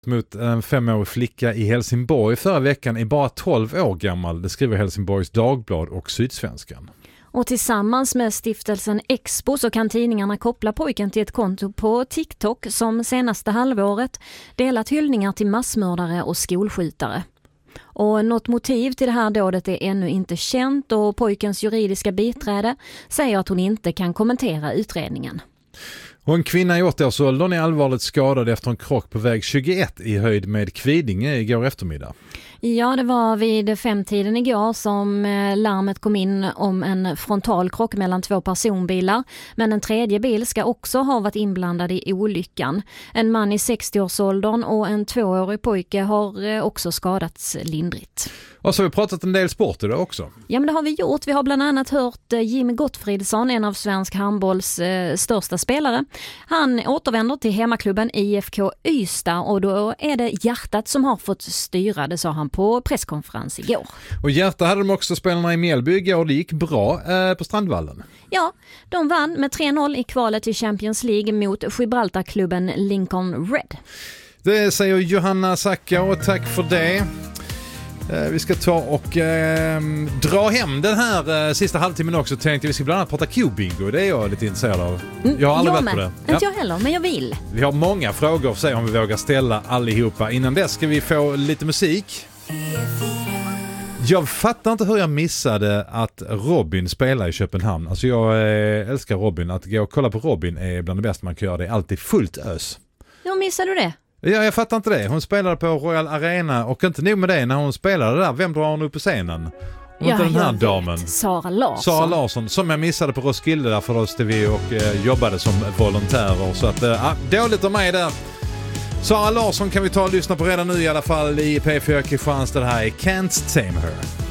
mot en 5-årig flicka i Helsingborg förra veckan är bara 12 år gammal. Det skriver Helsingborgs Dagblad och Sydsvenskan. Och tillsammans med stiftelsen Expo så kan tidningarna koppla pojken till ett konto på TikTok som senaste halvåret delat hyllningar till massmördare och skolskjutare. Och något motiv till det här dådet är ännu inte känt och pojkens juridiska biträde säger att hon inte kan kommentera utredningen. Och en kvinna i 80-årsåldern är allvarligt skadad efter en krock på väg 21 i höjd med Kvidinge igår eftermiddag. Ja, det var vid 5-tiden igår som larmet kom in om en frontalkrock mellan 2 personbilar. Men en tredje bil ska också ha varit inblandad i olyckan. En man i 60-årsåldern och en 2-årig pojke har också skadats lindrigt. Och så har vi pratat en del sport idag också. Ja, men det har vi gjort. Vi har bland annat hört Jimmy Gottfridsson, en av svensk handbolls största spelare. Han återvänder till hemmaklubben IFK Ystad och då är det hjärtat som har fått styra, det sa han på presskonferens igår. Och hjärta hade de också spelarna i Mjällby igår och det gick bra på Strandvallen. Ja, de vann med 3-0 i kvalet till Champions League mot Gibraltarklubben Lincoln Red. Det säger Johanna Sacka och tack för det. Vi ska ta och dra hem den här sista halvtimmen också. Tänkte vi ska bland annat prata Q-bingo. Det är jag lite intresserad av. Jag har aldrig varit på det. Inte jag heller, men jag vill. Vi har många frågor för sig om vi vågar ställa allihopa. Innan dess ska vi få lite musik. Jag fattar inte hur jag missade att Robin spelar i Köpenhamn. Alltså jag älskar Robin. Att gå och kolla på Robin är bland det bästa man kan göra. Det är alltid fullt ös. Hur missade du det? Ja, jag fattar inte det. Hon spelade på Royal Arena och inte nog med det, när hon spelade där, vem drar hon upp på scenen? Ja, inte den här damen. Sara Larsson, som jag missade på Roskilde där för oss vi och jobbade som volontärer. Så att, dåligt av mig där. Sara Larsson kan vi ta och lyssna på redan nu i alla fall i P4 Kristianstad. Det här är Can't Tame Her.